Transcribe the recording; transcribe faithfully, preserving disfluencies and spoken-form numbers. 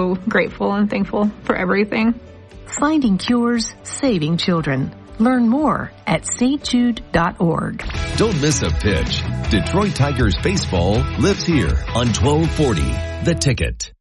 so grateful and thankful for everything. Finding cures, saving children. Learn more at S T Jude dot org. Don't miss a pitch. Detroit Tigers baseball lives here on twelve forty The Ticket.